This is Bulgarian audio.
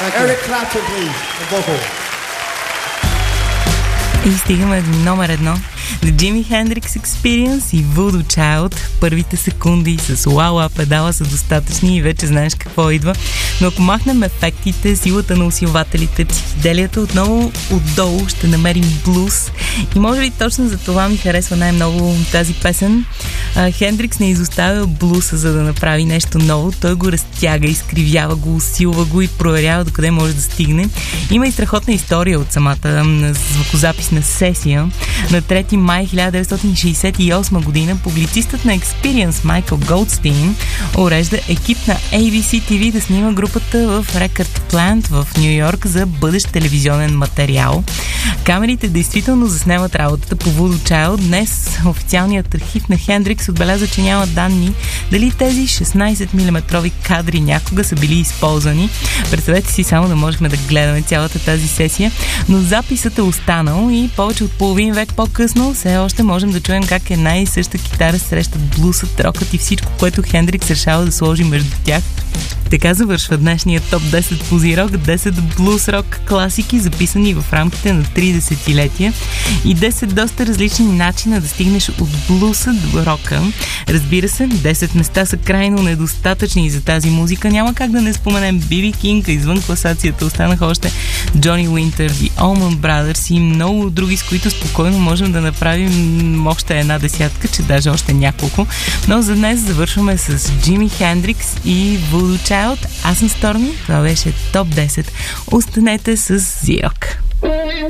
Eric Clapton, please, the vocal. И стигаме до номер 1. The Jimi Hendrix Experience и Voodoo Child. Първите секунди с уала педала са достатъчни и вече знаеш какво идва. Но ако махнем ефектите, силата на усилвателите, психоделията, отново отдолу ще намерим блуз. И може би точно за това ми харесва най-много тази песен. Хендрикс не изоставя блуза, за да направи нещо ново. Той го разтяга, изкривява го, усилва го и проверява докъде може да стигне. Има и страхотна история от самата звукозаписна сесия. На 3 май 1968 година публицистът на Experience Майкъл Голдстин урежда екип на ABC TV да снима групата в Record Plant в Ню Йорк за бъдещ телевизионен материал. Камерите действително заснемат работата по Voodoo Child. Днес официалният архив на Хендрикс отбеляза, че няма данни дали тези 16 мм кадри някога са били използвани. Представете си само да можем да гледаме цялата тази сесия, но записът е останал и повече от половин век по-късно все още можем да чуем как една и съща китара срещат блусът, рокът и всичко, което Хендрикс решава да сложи между тях. Така завършва днешния топ 10 позирок, 10 блуз-рок класики, записани в рамките на 3 десетилетия и 10 доста различни начина да стигнеш от блуса до рока. Разбира се, 10 места са крайно недостатъчни за тази музика. Няма как да не споменем Би.Би. Кинг, извън класацията останаха още Джони Уинтър, The Allman Brothers и много други, с които спокойно можем да направим още една десятка, че даже още няколко. Но за днес завършваме с Джими Хендрикс и Voodoo Child. Аз съм Сторми, това беше топ 10. Останете с Зирок.